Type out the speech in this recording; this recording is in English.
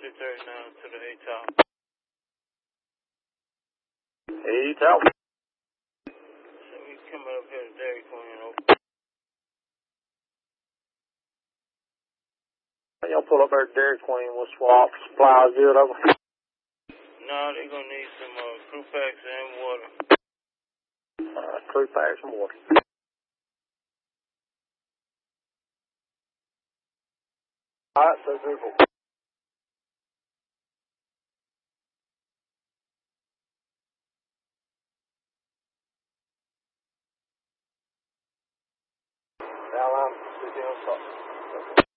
339 to the A-Top. A-Top. So we coming up here to Dairy Queen, over. Y'all pull up there at Dairy Queen, we'll swap supplies good over. No, they're gonna need some crew packs and water. Crew packs and water. Alright, so beautiful. Now I'm sitting on top.